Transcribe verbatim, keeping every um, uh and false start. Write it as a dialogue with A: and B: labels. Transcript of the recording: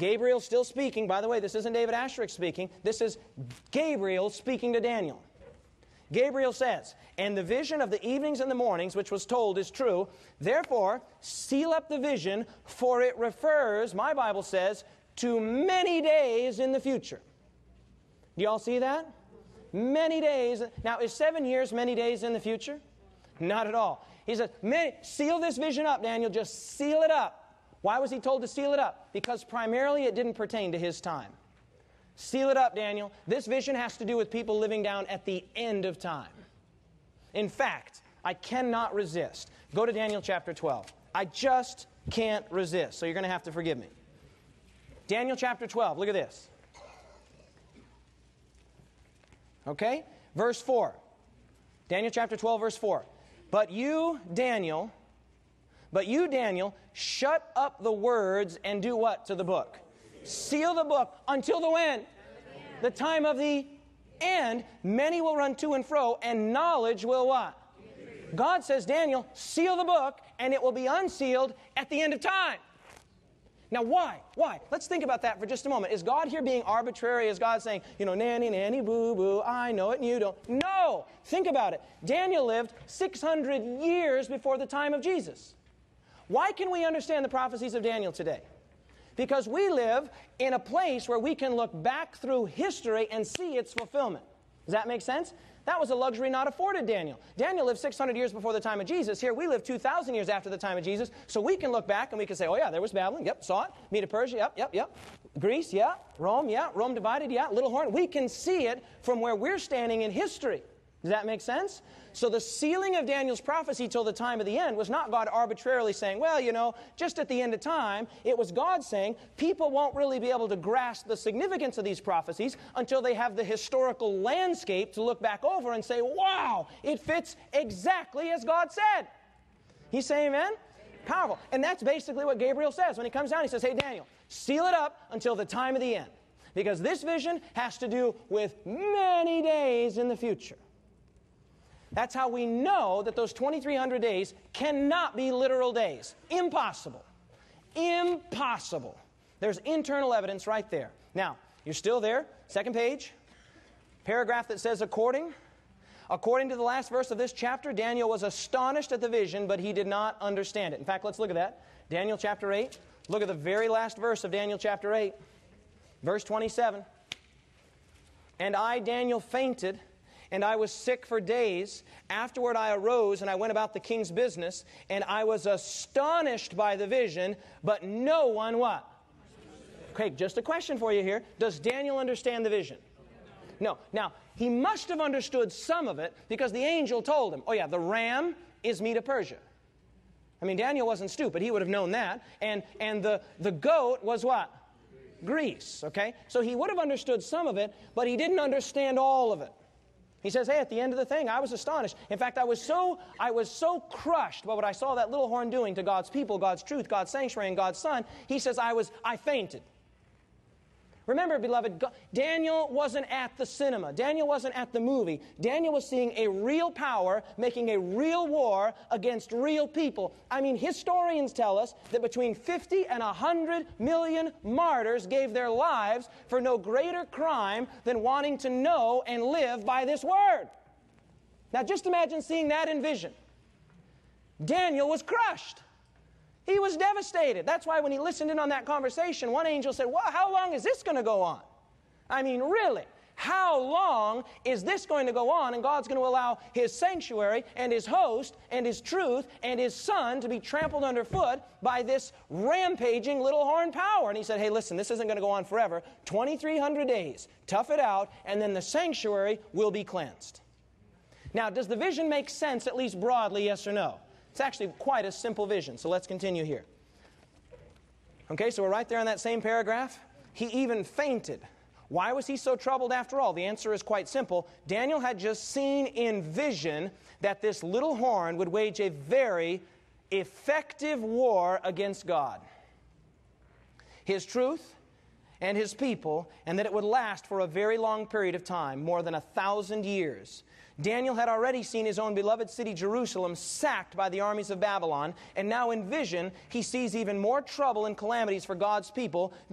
A: Gabriel still speaking. By the way, this isn't David Asscherick speaking. This is Gabriel speaking to Daniel. Gabriel says, "And the vision of the evenings and the mornings, which was told, is true. Therefore, seal up the vision, for it refers," my Bible says, "to many days in the future." Do you all see that? Many days. Now, is seven years many days in the future? Not at all. He says, seal this vision up, Daniel. Just seal it up. Why was he told to seal it up? Because primarily it didn't pertain to his time. Seal it up, Daniel. This vision has to do with people living down at the end of time. In fact, I cannot resist. Go to Daniel chapter twelve. I just can't resist, so you're going to have to forgive me. Daniel chapter twelve, look at this. Okay? Verse four. Daniel chapter twelve, verse four. But you, Daniel, but you, Daniel, shut up the words and do what to the book? Seal the book until the when? The time of the end. Many will run to and fro, and knowledge will what? God says, Daniel, seal the book, and it will be unsealed at the end of time. Now, why? Why? Let's think about that for just a moment. Is God here being arbitrary? Is God saying, you know, nanny, nanny, boo-boo, I know it and you don't? No! Think about it. Daniel lived six hundred years before the time of Jesus. Why can we understand the prophecies of Daniel today? Because we live in a place where we can look back through history and see its fulfillment. Does that make sense? That was a luxury not afforded Daniel. Daniel lived six hundred years before the time of Jesus. Here we live two thousand years after the time of Jesus. So we can look back and we can say, oh yeah, there was Babylon. Yep, saw it. Medo-Persia, yep, yep, yep. Greece, yeah. Rome, yeah. Rome divided, yeah. Little horn. We can see it from where we're standing in history. Does that make sense? So the sealing of Daniel's prophecy till the time of the end was not God arbitrarily saying, well, you know, just at the end of time. It was God saying people won't really be able to grasp the significance of these prophecies until they have the historical landscape to look back over and say, wow, it fits exactly as God said. He's saying amen? Amen. Powerful. And that's basically what Gabriel says. When he comes down, he says, hey, Daniel, seal it up until the time of the end. Because this vision has to do with many days in the future. That's how we know that those twenty-three hundred days cannot be literal days. Impossible. Impossible. There's internal evidence right there. Now, you're still there. Second page. Paragraph that says, according. According to the last verse of this chapter, Daniel was astonished at the vision, but he did not understand it. In fact, let's look at that. Daniel chapter eight. Look at the very last verse of Daniel chapter eight. Verse twenty-seven. And I, Daniel, fainted, and I was sick for days. Afterward I arose, and I went about the king's business, and I was astonished by the vision, but no one what? Okay, just a question for you here. Does Daniel understand the vision? No. Now, he must have understood some of it, because the angel told him, oh yeah, the ram is Medo-Persia. I mean, Daniel wasn't stupid. He would have known that. And, and the, the goat was what? Greece, okay? So he would have understood some of it, but he didn't understand all of it. He says, hey, at the end of the thing, I was astonished. In fact, I was so I was so crushed by what I saw that little horn doing to God's people, God's truth, God's sanctuary, and God's Son. He says, I was I fainted. Remember, beloved, God, Daniel wasn't at the cinema. Daniel wasn't at the movie. Daniel was seeing a real power making a real war against real people. I mean, historians tell us that between fifty and one hundred million martyrs gave their lives for no greater crime than wanting to know and live by this word. Now, just imagine seeing that in vision. Daniel was crushed. He was devastated. That's why when he listened in on that conversation, one angel said, well, how long is this going to go on? I mean, really, how long is this going to go on? And God's going to allow His sanctuary and His host and His truth and His Son to be trampled underfoot by this rampaging little horn power. And he said, hey, listen, this isn't going to go on forever. twenty-three hundred days. Tough it out, and then the sanctuary will be cleansed. Now, does the vision make sense, at least broadly, yes or no? It's actually quite a simple vision, so let's continue here. Okay, so we're right there in that same paragraph. He even fainted. Why was he so troubled after all? The answer is quite simple. Daniel had just seen in vision that this little horn would wage a very effective war against God, His truth, and His people, and that it would last for a very long period of time, more than a thousand years. Daniel had already seen his own beloved city, Jerusalem, sacked by the armies of Babylon, and now in vision, he sees even more trouble and calamities for God's people